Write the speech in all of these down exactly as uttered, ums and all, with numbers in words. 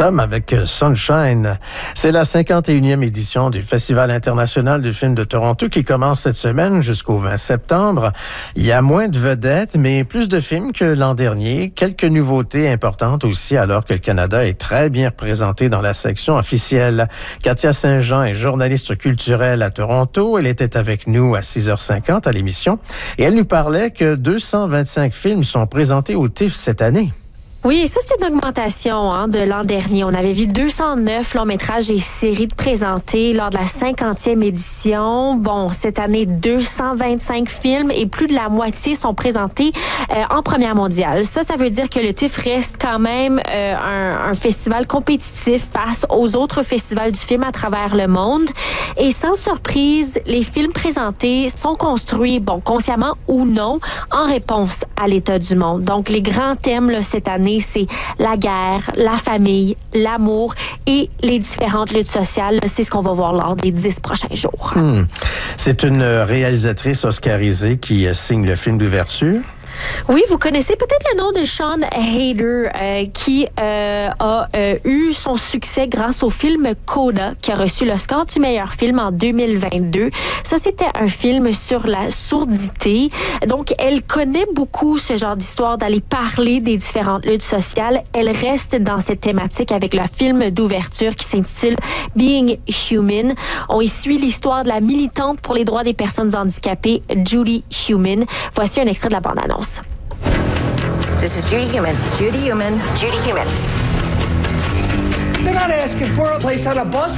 Some avec Sunshine. C'est la cinquante et unième édition du Festival international du film de Toronto qui commence cette semaine jusqu'au vingt septembre. Il y a moins de vedettes, mais plus de films que l'an dernier. Quelques nouveautés importantes aussi, alors que le Canada est très bien représenté dans la section officielle. Katia Saint-Jean est journaliste culturelle à Toronto. Elle était avec nous à six heures cinquante à l'émission et elle nous parlait que deux cent vingt-cinq films sont présentés au T I F F cette année. Oui, ça, c'est une augmentation hein, de l'an dernier. On avait vu deux cent neuf longs métrages et séries de présentés lors de la cinquantième édition. Bon, cette année, deux cent vingt-cinq films et plus de la moitié sont présentés euh, en première mondiale. Ça, ça veut dire que le T I F F reste quand même euh, un, un festival compétitif face aux autres festivals du film à travers le monde. Et sans surprise, les films présentés sont construits, bon, consciemment ou non, en réponse à l'état du monde. Donc, les grands thèmes là, cette année, c'est la guerre, la famille, l'amour et les différentes luttes sociales. C'est ce qu'on va voir lors des dix prochains jours. Hmm. C'est une réalisatrice oscarisée qui signe le film d'ouverture. Oui, vous connaissez peut-être le nom de Sean Hayder, euh, qui euh, a euh, eu son succès grâce au film Coda, qui a reçu le score du meilleur film en deux mille vingt-deux. Ça, c'était un film sur la sourdité. Donc, elle connaît beaucoup ce genre d'histoire, d'aller parler des différentes luttes sociales. Elle reste dans cette thématique avec le film d'ouverture qui s'intitule Being Human. On y suit l'histoire de la militante pour les droits des personnes handicapées, Judy Heumann. Voici un extrait de la bande-annonce. This is Judy Heumann. Judy Heumann. Judy Heumann. They're not asking for a place on a bus.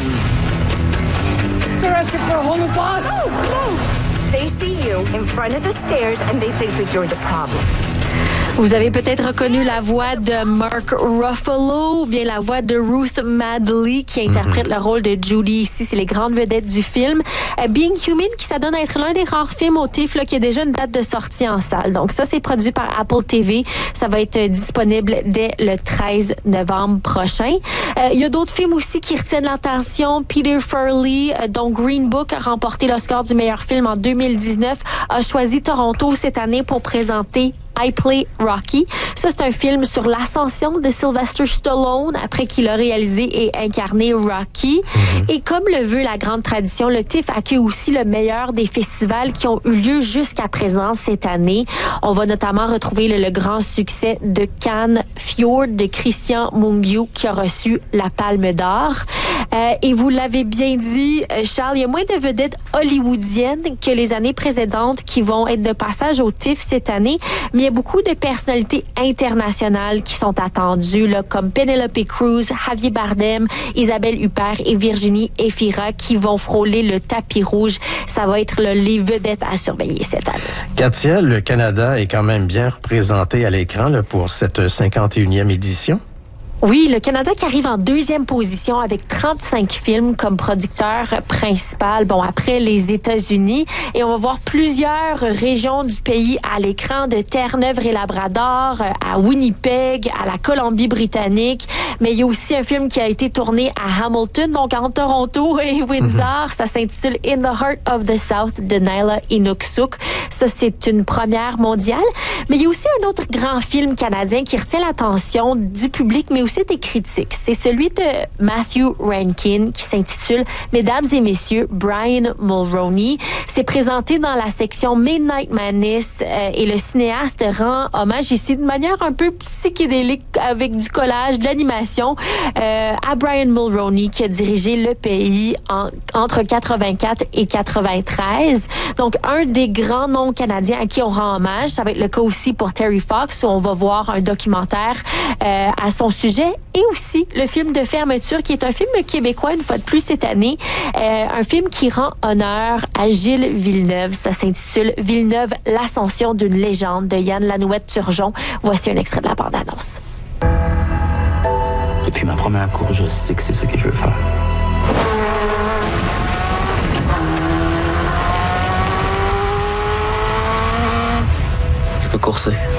They're asking for a whole new bus. No, no. They see you in front of the stairs and they think that you're the problem. Vous avez peut-être reconnu la voix de Mark Ruffalo ou bien la voix de Ruth Madeley qui interprète mm-hmm. le rôle de Judy ici. C'est les grandes vedettes du film. Euh, Being Human qui s'adonne à être l'un des rares films au T I F F là, qui a déjà une date de sortie en salle. Donc ça, c'est produit par Apple T V. Ça va être disponible dès le treize novembre prochain. Euh, il y a d'autres films aussi qui retiennent l'attention. Peter Farrelly, euh, dont Green Book a remporté le score du meilleur film en deux mille dix-neuf, a choisi Toronto cette année pour présenter I Play Rocky. Ça, c'est un film sur l'ascension de Sylvester Stallone après qu'il a réalisé et incarné Rocky. Mm-hmm. Et comme le veut la grande tradition, le T I F F accueille aussi le meilleur des festivals qui ont eu lieu jusqu'à présent cette année. On va notamment retrouver le, le grand succès de Cannes Fjord de Christian Mungiu qui a reçu la Palme d'Or. Euh, et vous l'avez bien dit, Charles, il y a moins de vedettes hollywoodiennes que les années précédentes qui vont être de passage au T I F F cette année. Mais il y a beaucoup de personnalités internationales qui sont attendues, là, comme Penelope Cruz, Javier Bardem, Isabelle Huppert et Virginie Efira qui vont frôler le tapis rouge. Ça va être là, les vedettes à surveiller cette année. Katia, le Canada est quand même bien représenté à l'écran là, pour cette cinquante et unième édition. Oui, le Canada qui arrive en deuxième position avec trente-cinq films comme producteur principal, bon, après les États-Unis. Et on va voir plusieurs régions du pays à l'écran, de Terre-Neuve et Labrador, à Winnipeg, à la Colombie-Britannique. Mais il y a aussi un film qui a été tourné à Hamilton, donc entre Toronto et Windsor. Mm-hmm. Ça s'intitule In the Heart of the South de Naila Inuksook. Ça, c'est une première mondiale. Mais il y a aussi un autre grand film canadien qui retient l'attention du public, mais aussi des critiques. C'est celui de Matthew Rankin qui s'intitule Mesdames et Messieurs, Brian Mulroney. C'est présenté dans la section Midnight Madness euh, et le cinéaste rend hommage ici de manière un peu psychédélique avec du collage, de l'animation euh, à Brian Mulroney qui a dirigé le pays en, entre quatre-vingt-quatre et quatre-vingt-treize. Donc, un des grands noms canadiens à qui on rend hommage. Ça va être le cas aussi pour Terry Fox où on va voir un documentaire euh, à son sujet. Et aussi le film de fermeture qui est un film québécois une fois de plus cette année, euh, un film qui rend honneur à Gilles Villeneuve. Ça s'intitule Villeneuve, l'ascension d'une légende de Yann Lanouette-Turgeon. Voici un extrait de la bande-annonce. Depuis ma première course, je sais que c'est ça que je veux faire. Je peux courser.